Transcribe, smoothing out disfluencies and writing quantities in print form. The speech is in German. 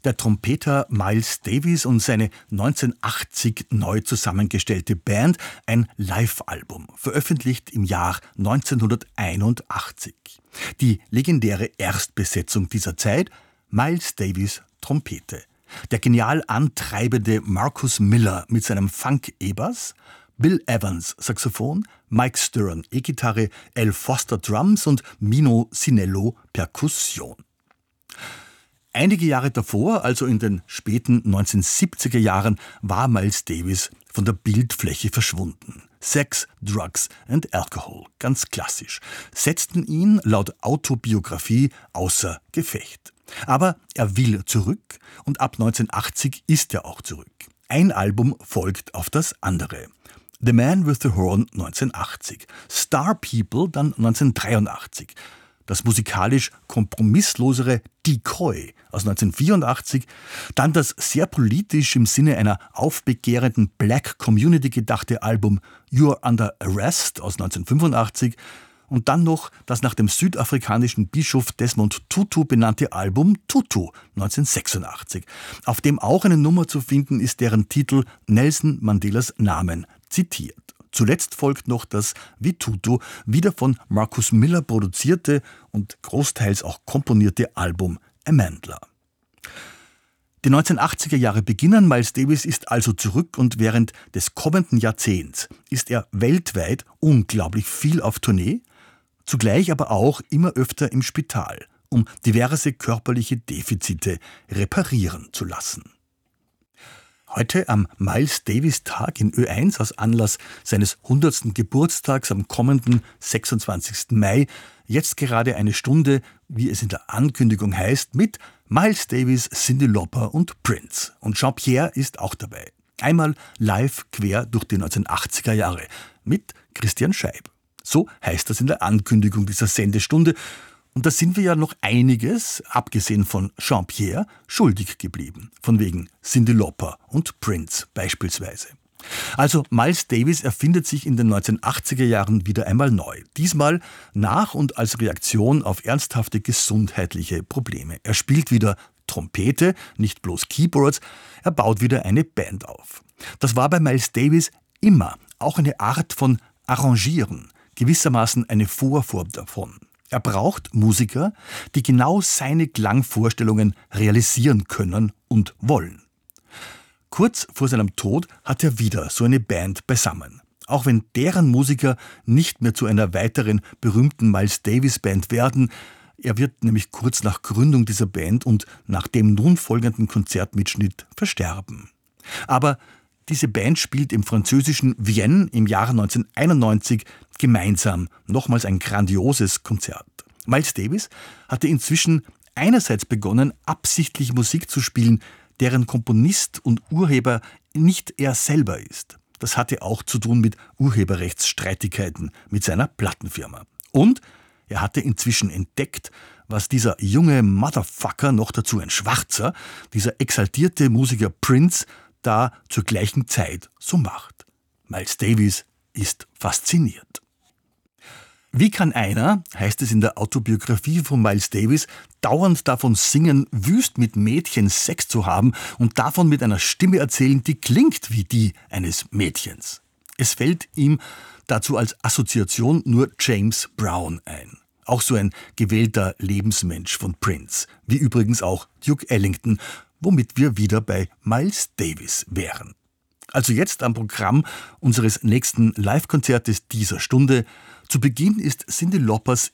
Der Trompeter Miles Davis und seine 1980 neu zusammengestellte Band, ein Live-Album, veröffentlicht im Jahr 1981. Die legendäre Erstbesetzung dieser Zeit: Miles Davis Trompete, der genial antreibende Marcus Miller mit seinem Funk-E-Bass, Bill Evans Saxophon, Mike Stern E-Gitarre, Al Foster Drums und Mino Sinello Perkussion. Einige Jahre davor, also in den späten 1970er Jahren, war Miles Davis von der Bildfläche verschwunden. Sex, Drugs and Alcohol, ganz klassisch, setzten ihn laut Autobiografie außer Gefecht. Aber er will zurück und ab 1980 ist er auch zurück. Ein Album folgt auf das andere. The Man with the Horn 1980, Star People dann 1983. Das musikalisch kompromisslosere Decoy aus 1984, dann das sehr politisch im Sinne einer aufbegehrenden Black Community gedachte Album You're Under Arrest aus 1985 und dann noch das nach dem südafrikanischen Bischof Desmond Tutu benannte Album Tutu 1986, auf dem auch eine Nummer zu finden ist, deren Titel Nelson Mandelas Namen zitiert. Zuletzt folgt noch das, wie Tutu, wieder von Marcus Miller produzierte und großteils auch komponierte Album Amandla. Die 1980er Jahre beginnen, Miles Davis ist also zurück und während des kommenden Jahrzehnts ist er weltweit unglaublich viel auf Tournee, zugleich aber auch immer öfter im Spital, um diverse körperliche Defizite reparieren zu lassen. Heute am Miles Davis Tag in Ö1 aus Anlass seines 100. Geburtstags am kommenden 26. Mai, jetzt gerade eine Stunde, wie es in der Ankündigung heißt, mit Miles Davis, Cyndi Lauper und Prince. Und Jean-Pierre ist auch dabei. Einmal live quer durch die 1980er Jahre mit Christian Scheib. So heißt das in der Ankündigung dieser Sendestunde. Und da sind wir ja noch einiges, abgesehen von Jean-Pierre, schuldig geblieben. Von wegen Cyndi Lauper und Prince beispielsweise. Also Miles Davis erfindet sich in den 1980er Jahren wieder einmal neu. Diesmal nach und als Reaktion auf ernsthafte gesundheitliche Probleme. Er spielt wieder Trompete, nicht bloß Keyboards, er baut wieder eine Band auf. Das war bei Miles Davis immer auch eine Art von Arrangieren, gewissermaßen eine Vorform davon. Er braucht Musiker, die genau seine Klangvorstellungen realisieren können und wollen. Kurz vor seinem Tod hat er wieder so eine Band beisammen. Auch wenn deren Musiker nicht mehr zu einer weiteren berühmten Miles Davis Band werden. Er wird nämlich kurz nach Gründung dieser Band und nach dem nun folgenden Konzertmitschnitt versterben. Aber diese Band spielt im französischen Vienne im Jahre 1991 gemeinsam nochmals ein grandioses Konzert. Miles Davis hatte inzwischen einerseits begonnen, absichtlich Musik zu spielen, deren Komponist und Urheber nicht er selber ist. Das hatte auch zu tun mit Urheberrechtsstreitigkeiten mit seiner Plattenfirma. Und er hatte inzwischen entdeckt, was dieser junge Motherfucker, noch dazu ein Schwarzer, dieser exaltierte Musiker Prince, da zur gleichen Zeit so macht. Miles Davis ist fasziniert. Wie kann einer, heißt es in der Autobiografie von Miles Davis, dauernd davon singen, wüst mit Mädchen Sex zu haben und davon mit einer Stimme erzählen, die klingt wie die eines Mädchens? Es fällt ihm dazu als Assoziation nur James Brown ein. Auch so ein gewählter Lebensmensch von Prince, wie übrigens auch Duke Ellington, womit wir wieder bei Miles Davis wären. Also jetzt am Programm unseres nächsten Live-Konzertes dieser Stunde. Zu Beginn ist Cyndi Laupers